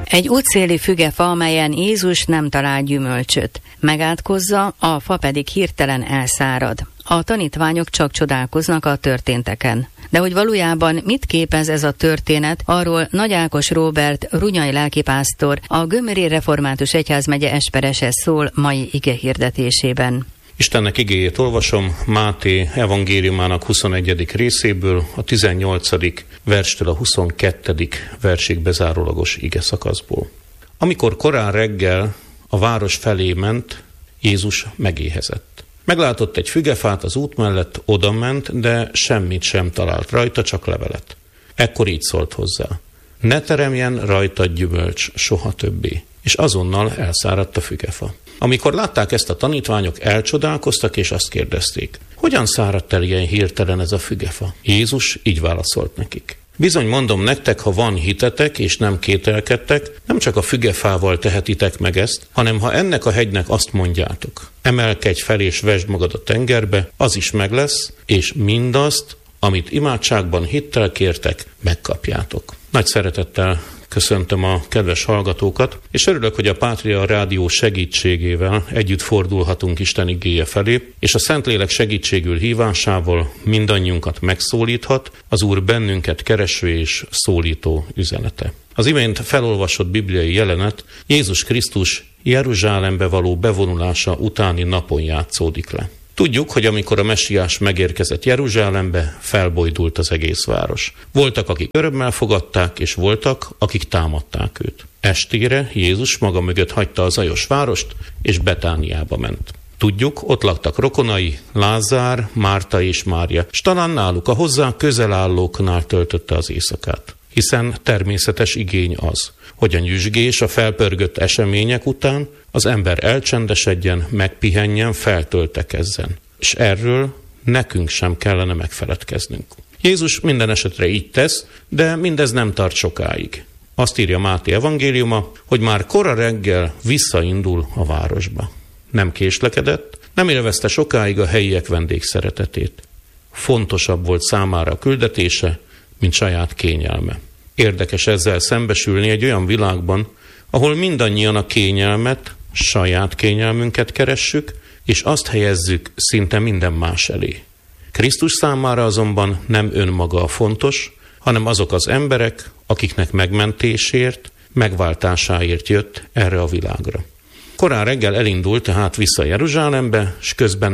Egy útszéli fügefa, amelyen Jézus nem talál gyümölcsöt. Megátkozza, a fa pedig hirtelen elszárad. A tanítványok csak csodálkoznak a történteken. De hogy valójában mit képez ez a történet, arról Nagy Ákos Róbert, runyai lelkipásztor, a Gömöri Református Egyházmegye esperese szól mai igehirdetésében. Istennek igéjét olvasom Máté evangéliumának 21. részéből, a 18. verstől a 22. versig bezárólagos ige szakaszból. Amikor korán reggel a város felé ment, Jézus megéhezett. Meglátott egy fügefát az út mellett, odament, de semmit sem talált rajta, csak levelet. Ekkor így szólt hozzá: ne teremjen rajta gyümölcs soha többé. És azonnal elszáradt a fügefa. Amikor látták ezt, a tanítványok elcsodálkoztak, és azt kérdezték: hogyan száradt el ilyen hirtelen ez a fügefa? Jézus így válaszolt nekik: bizony mondom nektek, ha van hitetek, és nem kételkedtek, nem csak a fügefával tehetitek meg ezt, hanem ha ennek a hegynek azt mondjátok: emelkedj fel és vesd magad a tengerbe, az is meg lesz, és mindazt, amit imádságban hittel kértek, megkapjátok. Nagy szeretettel köszöntöm a kedves hallgatókat, és örülök, hogy a Pátria Rádió segítségével együtt fordulhatunk Isten igéje felé, és a Szentlélek segítségül hívásával mindannyiunkat megszólíthat az Úr bennünket kereső és szólító üzenete. Az imént felolvasott bibliai jelenet Jézus Krisztus Jeruzsálembe való bevonulása utáni napon játszódik le. Tudjuk, hogy amikor a messiás megérkezett Jeruzsálembe, felbojdult az egész város. Voltak, akik örömmel fogadták, és voltak, akik támadták őt. Estére Jézus maga mögött hagyta a zajos várost, és Betániába ment. Tudjuk, ott laktak rokonai, Lázár, Márta és Mária, s talán náluk a hozzá közel állóknál töltötte az éjszakát. Hiszen természetes igény az, hogy a nyüzsgés, a felpörgött események után az ember elcsendesedjen, megpihenjen, feltöltekezzen. És erről nekünk sem kellene megfeledkeznünk. Jézus minden esetre így tesz, de mindez nem tart sokáig. Azt írja Máté evangéliuma, hogy már kora reggel visszaindul a városba. Nem késlekedett, nem élvezte sokáig a helyiek vendégszeretetét. Fontosabb volt számára a küldetése, mint saját kényelme. Érdekes ezzel szembesülni egy olyan világban, ahol mindannyian a kényelmet, saját kényelmünket keressük, és azt helyezzük szinte minden más elé. Krisztus számára azonban nem önmaga a fontos, hanem azok az emberek, akiknek megmentésért, megváltásáért jött erre a világra. Korán reggel elindult tehát vissza Jeruzsálembe, s közben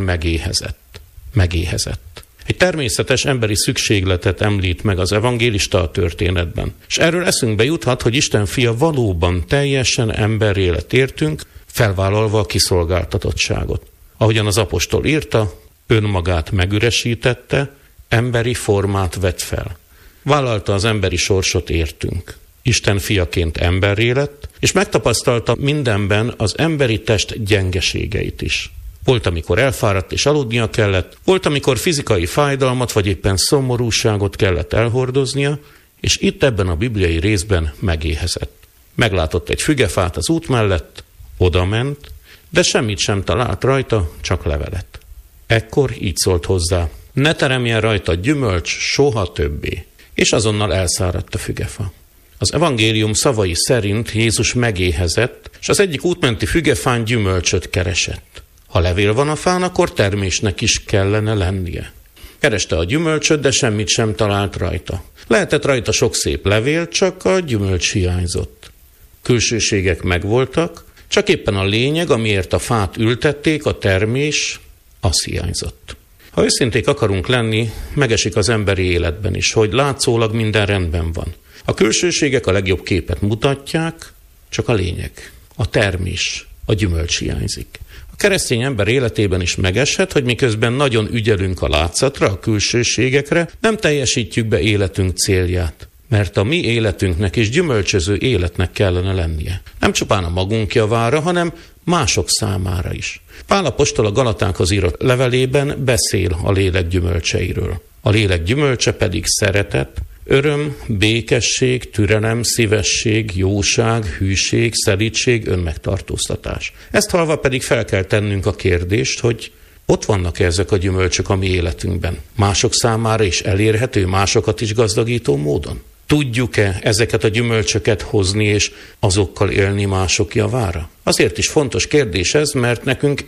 megéhezett. Egy természetes emberi szükségletet említ meg az evangélista a történetben. És erről eszünkbe juthat, hogy Isten fia valóban teljesen emberré lett értünk, felvállalva a kiszolgáltatottságot. Ahogyan az apostol írta, önmagát megüresítette, emberi formát vett fel. Vállalta az emberi sorsot értünk. Isten fiaként emberré lett, és megtapasztalta mindenben az emberi test gyengeségeit is. Volt, amikor elfáradt és aludnia kellett, volt, amikor fizikai fájdalmat vagy éppen szomorúságot kellett elhordoznia, és itt ebben a bibliai részben megéhezett. Meglátott egy fügefát az út mellett, odament, de semmit sem talált rajta, csak levelet. Ekkor így szólt hozzá: ne teremjen rajta gyümölcs soha többé, és azonnal elszáradt a fügefa. Az evangélium szavai szerint Jézus megéhezett, és az egyik útmenti fügefán gyümölcsöt keresett. Ha levél van a fán, akkor termésnek is kellene lennie. Kereste a gyümölcsöt, de semmit sem talált rajta. Lehetett rajta sok szép levél, csak a gyümölcs hiányzott. Külsőségek megvoltak, csak éppen a lényeg, amiért a fát ültették, a termés, az hiányzott. Ha őszinték akarunk lenni, megesik az emberi életben is, hogy látszólag minden rendben van. A külsőségek a legjobb képet mutatják, csak a lényeg, a termés, a gyümölcs hiányzik. A keresztény ember életében is megeshet, hogy miközben nagyon ügyelünk a látszatra, a külsőségekre, nem teljesítjük be életünk célját. Mert a mi életünknek és gyümölcsöző életnek kellene lennie. Nem csupán a magunk javára, hanem mások számára is. Pál apostol a Galatákhoz írott levelében beszél a lélek gyümölcseiről. A lélek gyümölcse pedig szeretet, öröm, békesség, türelem, szívesség, jóság, hűség, szelídség, önmegtartóztatás. Ezt hallva pedig fel kell tennünk a kérdést, hogy ott vannak-e ezek a gyümölcsök a mi életünkben? Mások számára is elérhető, másokat is gazdagító módon? Tudjuk-e ezeket a gyümölcsöket hozni és azokkal élni mások javára? Azért is fontos kérdés ez, mert nekünk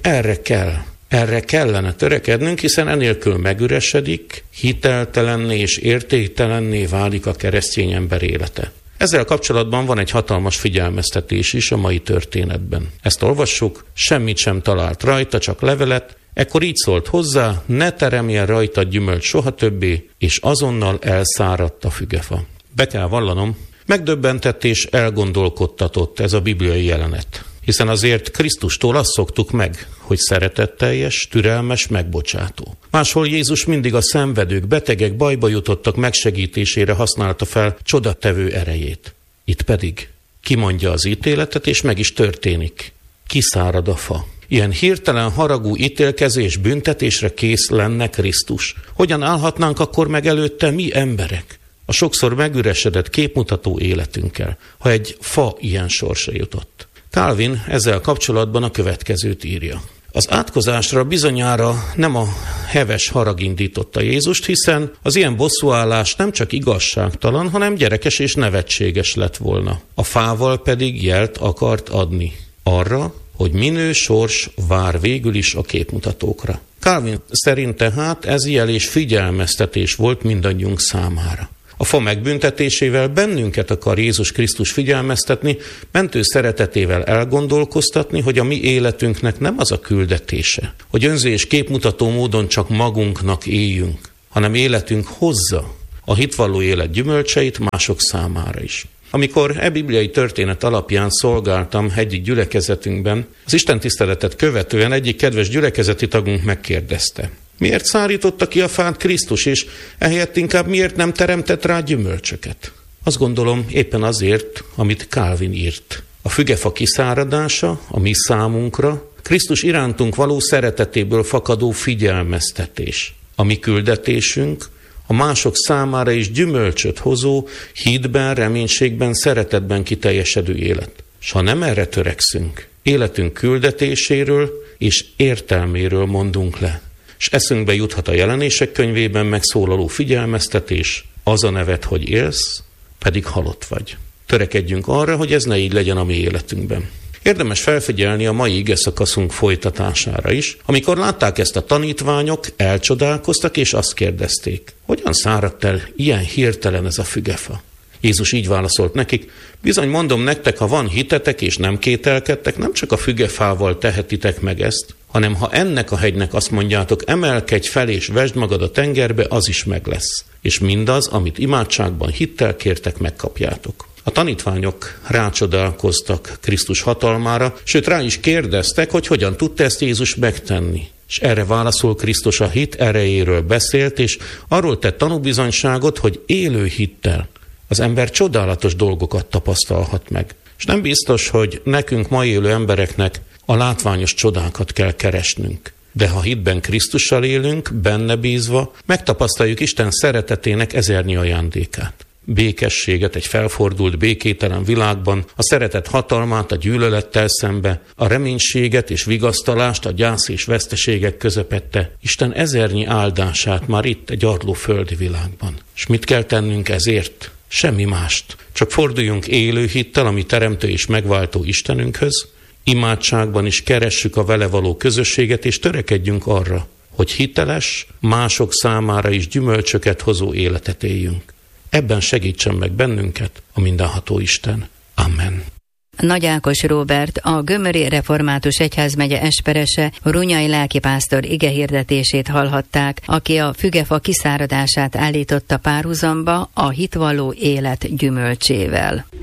erre kellene törekednünk, hiszen enélkül megüresedik, hiteltelenné és értéktelenné válik a keresztény ember élete. Ezzel kapcsolatban van egy hatalmas figyelmeztetés is a mai történetben. Ezt olvassuk, semmit sem talált rajta, csak levelet, ekkor így szólt hozzá, ne teremjen rajta gyümölcs soha többé, és azonnal elszáradt a fügefa. Be kell vallanom, megdöbbentett és elgondolkodtatott ez a bibliai jelenet. Hiszen azért Krisztustól azt szoktuk meg, hogy szeretetteljes, türelmes, megbocsátó. Máshol Jézus mindig a szenvedők, betegek, bajba jutottak megsegítésére használta fel csodatevő erejét. Itt pedig kimondja az ítéletet, és meg is történik. Kiszárad a fa. Ilyen hirtelen haragú ítélkezés, büntetésre kész lenne Krisztus. Hogyan állhatnánk akkor meg előtte mi emberek? A sokszor megüresedett képmutató életünkkel, ha egy fa ilyen sorsra jutott. Calvin ezzel kapcsolatban a következőt írja. Az átkozásra bizonyára nem a heves harag indította Jézust, hiszen az ilyen bosszúállás nem csak igazságtalan, hanem gyerekes és nevetséges lett volna. A fával pedig jelt akart adni arra, hogy minő sors vár végül is a képmutatókra. Calvin szerint tehát ez jel és figyelmeztetés volt mindannyiunk számára. A fa megbüntetésével bennünket akar Jézus Krisztus figyelmeztetni, mentő szeretetével elgondolkoztatni, hogy a mi életünknek nem az a küldetése, hogy önző és képmutató módon csak magunknak éljünk, hanem életünk hozza a hitvalló élet gyümölcseit mások számára is. Amikor bibliai történet alapján szolgáltam egyik gyülekezetünkben, az istentiszteletet követően egyik kedves gyülekezeti tagunk megkérdezte, miért szárította ki a fát Krisztus, és ehelyett inkább miért nem teremtett rá gyümölcsöket? Azt gondolom éppen azért, amit Calvin írt. A fügefa kiszáradása a mi számunkra Krisztus irántunk való szeretetéből fakadó figyelmeztetés. A mi küldetésünk a mások számára is gyümölcsöt hozó, hitben, reménységben, szeretetben kiteljesedő élet. S ha nem erre törekszünk, életünk küldetéséről és értelméről mondunk le. És eszünkbe juthat a Jelenések könyvében megszólaló figyelmeztetés, az a nevet, hogy élsz, pedig halott vagy. Törekedjünk arra, hogy ez ne így legyen a mi életünkben. Érdemes felfigyelni a mai igeszakaszunk folytatására is, amikor látták ezt a tanítványok, elcsodálkoztak és azt kérdezték, hogyan száradt el ilyen hirtelen ez a fügefa? Jézus így válaszolt nekik, bizony mondom nektek, ha van hitetek és nem kételkedtek, nem csak a fügefával tehetitek meg ezt, hanem ha ennek a hegynek azt mondjátok, emelkedj fel és vesd magad a tengerbe, az is meg lesz. És mindaz, amit imádságban hittel kértek, megkapjátok. A tanítványok rácsodálkoztak Krisztus hatalmára, sőt rá is kérdeztek, hogy hogyan tudta ezt Jézus megtenni. És erre válaszol Krisztus a hit erejéről beszélt, és arról tett tanúbizonyságot, hogy élő hittel az ember csodálatos dolgokat tapasztalhat meg. És nem biztos, hogy nekünk ma élő embereknek a látványos csodákat kell keresnünk. De ha hitben Krisztussal élünk, benne bízva, megtapasztaljuk Isten szeretetének ezernyi ajándékát. Békességet egy felfordult, békételen világban, a szeretet hatalmát a gyűlölettel szembe, a reménységet és vigasztalást a gyász és veszteségek közepette, Isten ezernyi áldását már itt egy arló földi világban. És mit kell tennünk ezért? Semmi mást. Csak forduljunk élő hittel, ami teremtő és megváltó Istenünkhöz, imádságban is keressük a vele való közösséget, és törekedjünk arra, hogy hiteles, mások számára is gyümölcsöket hozó életet éljünk. Ebben segítsen meg bennünket a mindenható Isten. Amen. Nagy Ákos Róbert, a Gömöri Református Egyházmegye esperese, runyai lelkipásztor igehirdetését hallhatták, aki a fügefa kiszáradását állította párhuzamba a hitvalló élet gyümölcsével.